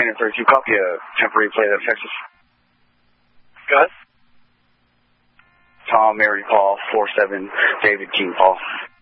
Standard 32, copy a temporary plate of Texas. Go ahead. Tom, Mary, Paul, 47, David, King, Paul.